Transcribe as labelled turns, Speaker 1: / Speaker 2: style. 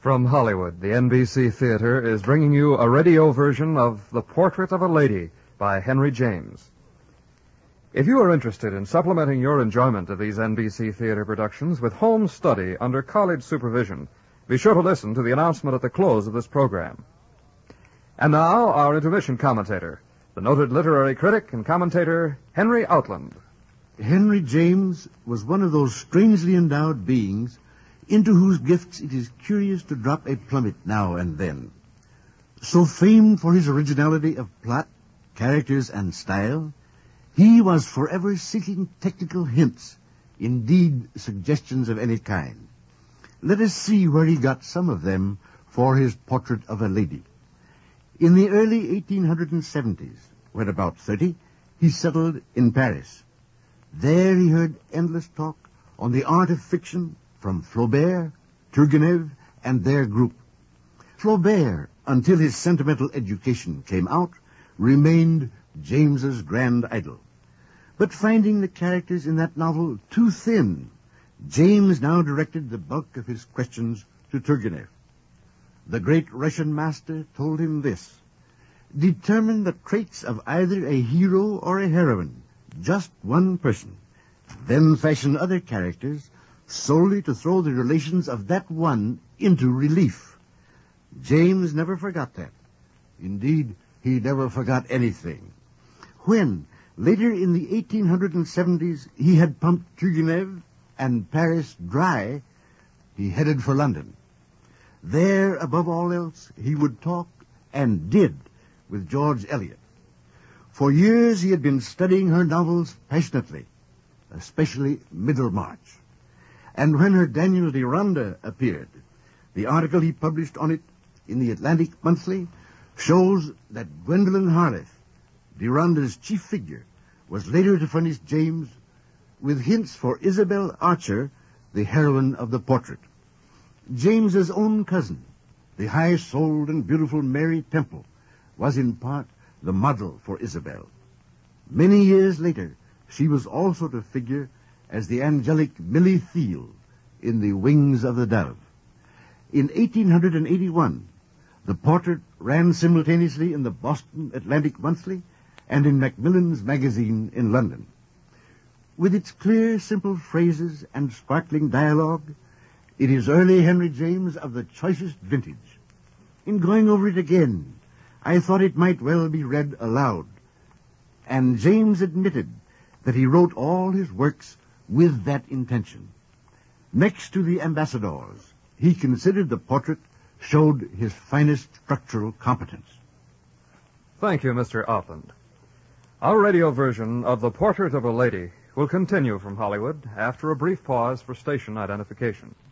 Speaker 1: From Hollywood, the NBC Theater is bringing you a radio version of The Portrait of a Lady by Henry James. If you are interested in supplementing your enjoyment of these NBC Theater productions with home study under college supervision, be sure to listen to the announcement at the close of this program. And now, our intermission commentator, the noted literary critic and commentator, Henry Outland.
Speaker 2: Henry James was one of those strangely endowed beings into whose gifts it is curious to drop a plummet now and then. So famed for his originality of plot, characters, and style, he was forever seeking technical hints, indeed suggestions of any kind. Let us see where he got some of them for his Portrait of a Lady. In the early 1870s, when about 30, he settled in Paris. There he heard endless talk on the art of fiction from Flaubert, Turgenev, and their group. Flaubert, until his sentimental education came out, remained James's grand idol. But finding the characters in that novel too thin, James now directed the bulk of his questions to Turgenev. The great Russian master told him this: determine the traits of either a hero or a heroine, just one person. Then fashion other characters solely to throw the relations of that one into relief. James never forgot that. Indeed, he never forgot anything. When, later in the 1870s, he had pumped Turgenev and Paris dry, he headed for London. There, above all else, he would talk, and did, with George Eliot. For years he had been studying her novels passionately, especially Middlemarch. And when her Daniel Deronda appeared, the article he published on it in the Atlantic Monthly shows that Gwendolyn Harleth, Deronda's chief figure, was later to furnish James with hints for Isabel Archer, the heroine of the portrait. James's own cousin, the high-souled and beautiful Mary Temple, was in part the model for Isabel. Many years later, she was also to figure as the angelic Millie Theale in The Wings of the Dove. In 1881, the portrait ran simultaneously in the Boston Atlantic Monthly and in Macmillan's Magazine in London. With its clear, simple phrases and sparkling dialogue, it is early Henry James of the choicest vintage. In going over it again, I thought it might well be read aloud, and James admitted that he wrote all his works with that intention. Next to the ambassadors, he considered the portrait showed his finest structural competence.
Speaker 1: Thank you, Mr. Outland. Our radio version of The Portrait of a Lady will continue from Hollywood after a brief pause for station identification.